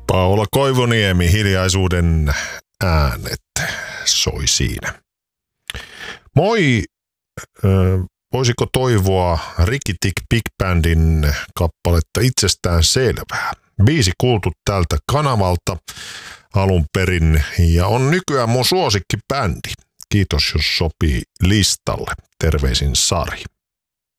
Paula Koivuniemi, Hiljaisuuden äänet soi siinä. Moi! Voisiko toivoa Ricky Tick Big Bandin kappaletta Itsestään selvää? Biisi kuultu tältä kanavalta alun perin ja on nykyään mun suosikkibändi. Kiitos jos sopii listalle. Terveisin Sari.